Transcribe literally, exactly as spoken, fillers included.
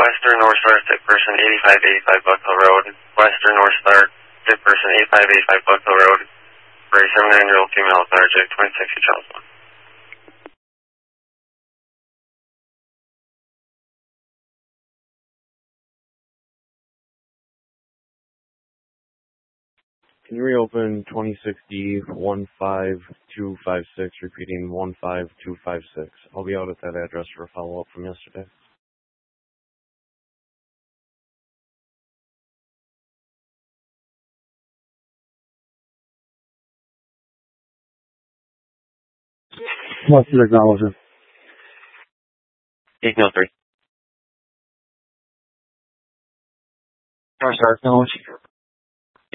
Western North Star, tip person eighty-five eighty-five Buckhill Road. Western North Star, tip person eighty-five eighty-five Buckhill Road. For a seventy-nine-year-old female lethargic, twenty-six feet Charleston. Can you reopen twenty-six D one five two five six, repeating one five two five six? I'll be out at that address for a follow-up from yesterday. What's the technology? eight oh three. North Star technology.